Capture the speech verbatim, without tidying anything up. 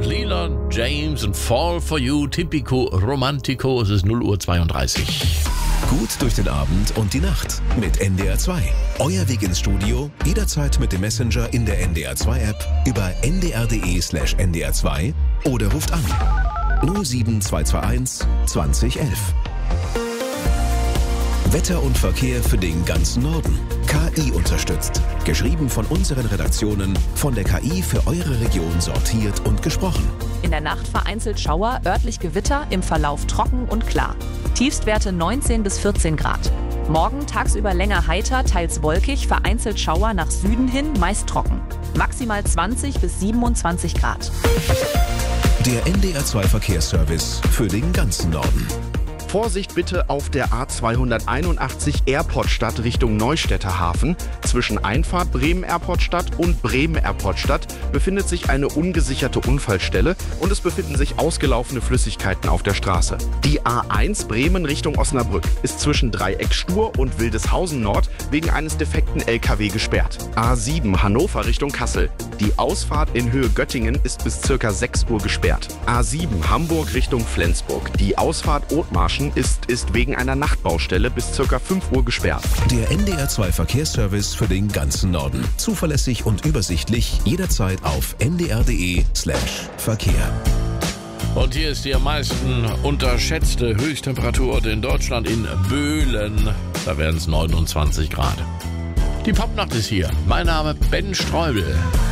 Leland James und Fall for You, Tipico Romantico. Es ist null Uhr zweiunddreißig. Gut durch den Abend und die Nacht mit N D R zwei. Euer Weg ins Studio, jederzeit mit dem Messenger in der N D R zwei App, über n d r punkt d e slash n d r zwei oder ruft an null sieben zwei zwei eins zwanzig elf. Wetter und Verkehr für den ganzen Norden. K I unterstützt. Geschrieben von unseren Redaktionen, von der K I für eure Region sortiert und gesprochen. In der Nacht vereinzelt Schauer, örtlich Gewitter, im Verlauf trocken und klar. Tiefstwerte neunzehn bis vierzehn Grad. Morgen tagsüber länger heiter, teils wolkig, vereinzelt Schauer nach Süden hin, meist trocken. Maximal zwanzig bis siebenundzwanzig Grad. Der N D R zwei Verkehrsservice für den ganzen Norden. Vorsicht bitte auf der A zweihunderteinundachtzig Airportstadt Richtung Neustädter Hafen. Zwischen Einfahrt Bremen-Airportstadt und Bremen-Airportstadt befindet sich eine ungesicherte Unfallstelle und es befinden sich ausgelaufene Flüssigkeiten auf der Straße. Die A eins Bremen Richtung Osnabrück ist zwischen Dreieck Stur und Wildeshausen Nord wegen eines defekten L K W gesperrt. A sieben Hannover Richtung Kassel. Die Ausfahrt in Höhe Göttingen ist bis ca. sechs Uhr gesperrt. A sieben Hamburg Richtung Flensburg. Die Ausfahrt Othmarschen ist, ist wegen einer Nachtbaustelle bis ca. fünf Uhr gesperrt. Der N D R zwei Verkehrsservice für den ganzen Norden. Zuverlässig und übersichtlich, jederzeit auf n d r punkt d e slash Verkehr. Und hier ist die am meisten unterschätzte Höchsttemperatur in Deutschland in Böhlen. Da werden es neunundzwanzig Grad. Die Popnacht ist hier. Mein Name Ben Streubel.